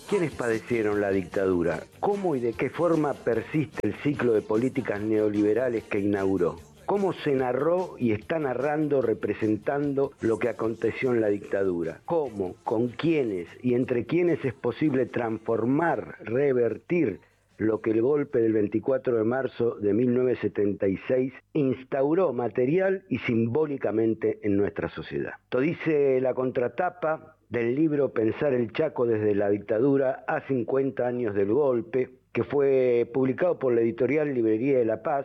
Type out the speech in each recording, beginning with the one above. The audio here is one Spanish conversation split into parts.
¿Quiénes padecieron la dictadura? ¿Cómo y de qué forma persiste el ciclo de políticas neoliberales que inauguró? ¿Cómo se narró y está narrando, representando lo que aconteció en la dictadura? ¿Cómo, con quiénes y entre quiénes es posible transformar, revertir lo que el golpe del 24 de marzo de 1976 instauró material y simbólicamente en nuestra sociedad? Esto dice la contratapa del libro Pensar el Chaco desde la dictadura a 50 años del golpe, que fue publicado por la editorial Librería de la Paz,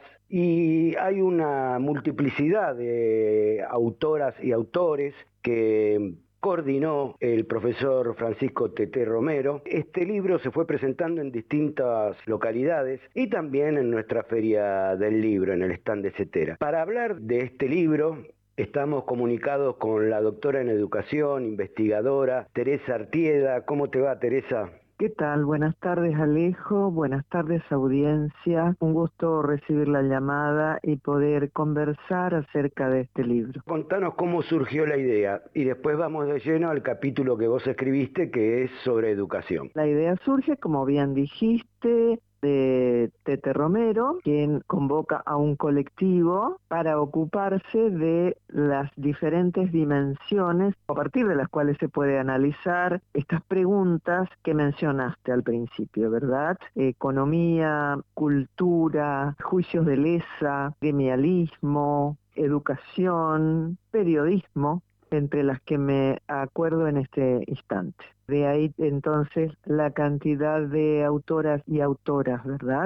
y hay una multiplicidad de autoras y autores que coordinó el profesor Francisco Teté Romero. Este libro se fue presentando en distintas localidades y también en nuestra feria del libro, en el stand de Cetera. Para hablar de este libro, estamos comunicados con la doctora en educación, investigadora, Teresa Artieda. ¿Cómo te va, Teresa? ¿Qué tal? Buenas tardes, Alejo. Buenas tardes, audiencia. Un gusto recibir la llamada y poder conversar acerca de este libro. Contanos cómo surgió la idea y después vamos de lleno al capítulo que vos escribiste, que es sobre educación. La idea surge, como bien dijiste, de Tete Romero, quien convoca a un colectivo para ocuparse de las diferentes dimensiones a partir de las cuales se puede analizar estas preguntas que mencionaste al principio, ¿verdad? Economía, cultura, juicios de lesa, gremialismo, educación, periodismo, entre las que me acuerdo en este instante. De ahí entonces la cantidad de autoras y autoras, ¿verdad?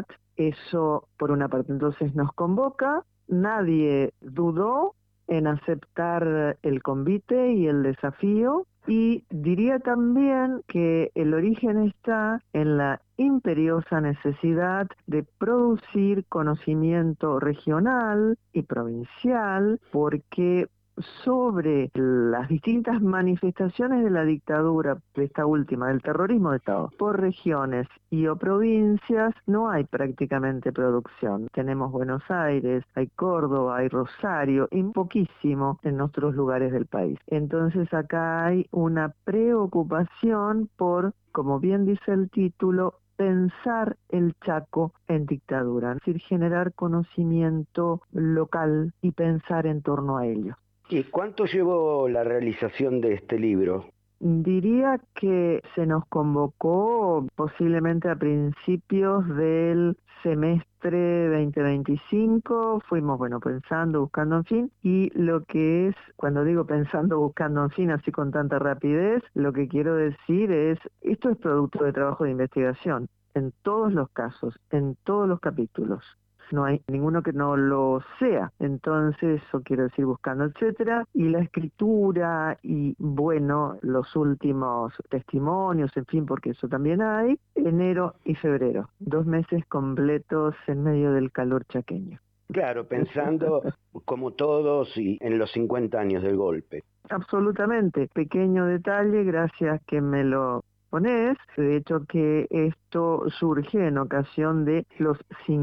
Eso por una parte entonces nos convoca, nadie dudó en aceptar el convite y el desafío, y diría también que el origen está en la imperiosa necesidad de producir conocimiento regional y provincial, porque sobre las distintas manifestaciones de la dictadura, de esta última, del terrorismo de Estado, por regiones y o provincias, no hay prácticamente producción. Tenemos Buenos Aires, hay Córdoba, hay Rosario, y poquísimo en otros lugares del país. Entonces acá hay una preocupación por, como bien dice el título, pensar el Chaco en dictadura, es decir, generar conocimiento local y pensar en torno a ello. ¿Y cuánto llevó la realización de este libro? Diría que se nos convocó posiblemente a principios del semestre 2025, fuimos, pensando, buscando, en fin, y lo que es, cuando digo pensando, buscando, en fin, así con tanta rapidez, lo que quiero decir es, esto es producto de trabajo de investigación, en todos los casos, en todos los capítulos. No hay ninguno que no lo sea, entonces eso quiero decir buscando, etcétera, y la escritura y los últimos testimonios, en fin, porque eso también hay, enero y febrero, 2 meses completos en medio del calor chaqueño. Claro, pensando como todos y en los 50 años del golpe. Absolutamente, pequeño detalle, gracias que me lo ponés, de hecho que esto surge en ocasión de los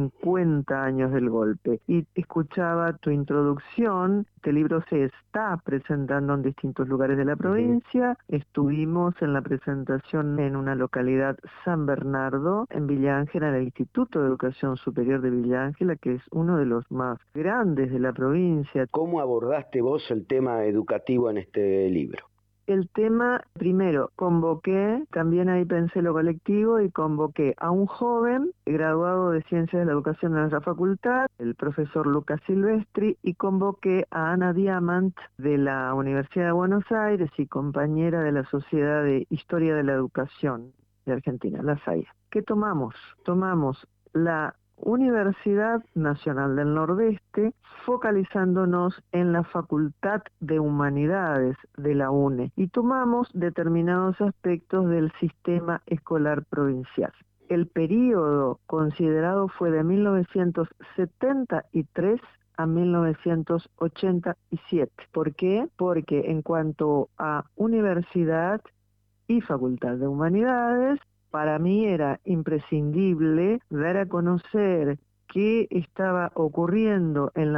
50 años del golpe. Y escuchaba tu introducción, este libro se está presentando en distintos lugares de la provincia, estuvimos en la presentación en una localidad, San Bernardo, en Villa Ángela, en el Instituto de Educación Superior de Villa Ángela, que es uno de los más grandes de la provincia. ¿Cómo abordaste vos el tema educativo en este libro? El tema, primero, convoqué, también ahí pensé lo colectivo, y convoqué a un joven graduado de Ciencias de la Educación de nuestra facultad, el profesor Lucas Silvestri, y convoqué a Ana Diamant de la Universidad de Buenos Aires y compañera de la Sociedad de Historia de la Educación de Argentina, la SAIA. ¿Qué tomamos? Tomamos la Universidad Nacional del Nordeste, focalizándonos en la Facultad de Humanidades de la UNE, y tomamos determinados aspectos del sistema escolar provincial. El período considerado fue de 1973 a 1987. ¿Por qué? Porque en cuanto a universidad y Facultad de Humanidades, para mí era imprescindible dar a conocer qué estaba ocurriendo en la